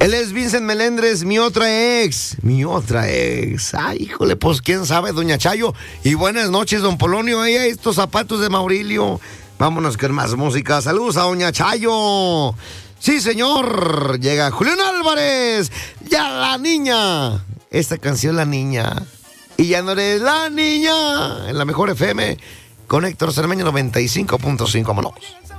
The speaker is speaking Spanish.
Él es Vincent Melendres, mi otra ex. Ay, híjole, pues quién sabe, doña Chayo. Y buenas noches, don Polonio. Ahí estos zapatos de Maurilio. Vámonos con más música. Saludos a doña Chayo. Sí, señor. Llega Julián Álvarez. Ya la niña. Esta canción, La Niña. Y ya no eres la niña. En la mejor FM. Con Héctor Cermeño 95.5. Vámonos.